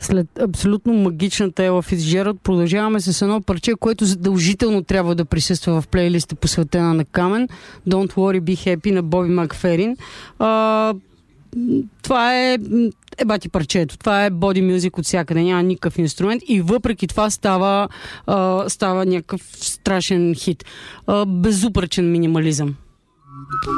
След абсолютно магичната Ела Фицджералд продължаваме с едно парче, което задължително трябва да присъства в плейлиста, посветена на Камен. Don't Worry, Be Happy на Боби Макферин. Това е бати парчето. Това е боди мюзик от всякъде. Няма никакъв инструмент и въпреки това става някакъв страшен хит. Безупречен минимализъм.